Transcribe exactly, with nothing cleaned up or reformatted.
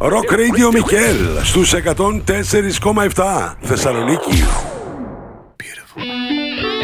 Rock Radio Μικέλ στους εκατόν τέσσερα κόμμα επτά Θεσσαλονίκη.